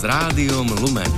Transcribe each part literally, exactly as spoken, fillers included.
S Rádiom Lumen.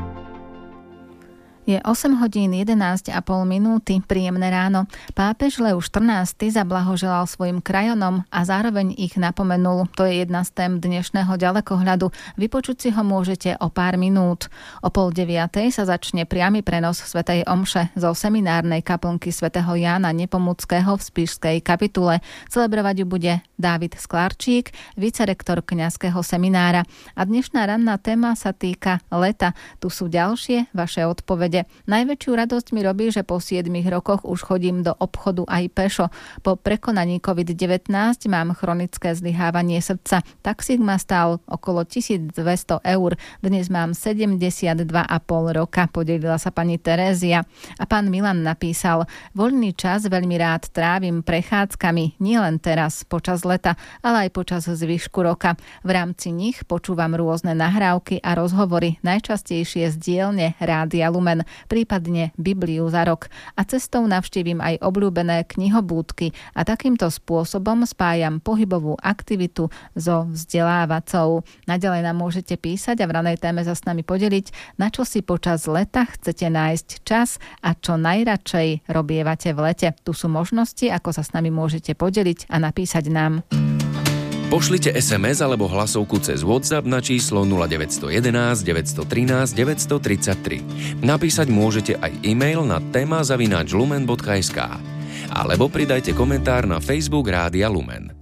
Je osem hodín jedenásť a pol minúty, príjemné ráno. Pápež Leus štrnásty zablahoželal svojim krajanom a zároveň ich napomenul. To je jedna z tém dnešného ďalekohľadu. Vypočuť si ho môžete o pár minút. O pol deviatej sa začne priamy prenos svätej omše zo seminárnej kaplnky svätého Jána Nepomuckého v Spišskej kapitule. Celebrovať ju bude Dávid Sklarčík, vicerektor kňazského seminára. A dnešná ranná téma sa týka leta. Tu sú ďalšie vaše odpovede. Najväčšiu radosť mi robí, že po siedmich rokoch už chodím do obchodu aj pešo. Po prekonaní covid devätnásť mám chronické zlyhávanie srdca. Taxík ma stál okolo tisícdvesto eur. Dnes mám sedemdesiatdva a pol roka, podelila sa pani Terézia. A pán Milan napísal: voľný čas veľmi rád trávim prechádzkami, nielen teraz počas leta, ale aj počas zvyšku roka. V rámci nich počúvam rôzne nahrávky a rozhovory, najčastejšie z dielne Rádia Lumen, prípadne Bibliu za rok. A cestou navštívim aj obľúbené knihobúdky a takýmto spôsobom spájam pohybovú aktivitu so vzdelávacou. Naďalej nám môžete písať a v ranej téme sa s nami podeliť, na čo si počas leta chcete nájsť čas a čo najradšej robievate v lete. Tu sú možnosti, ako sa s nami môžete podeliť a napísať nám. Pošlite es em es alebo hlasovku cez WhatsApp na číslo nula deväť jedna jedna, deväť jedna tri, deväť tri tri. Napísať môžete aj e-mail na téma zavináč lumen bodka es ká alebo pridajte komentár na Facebook Rádia Lumen.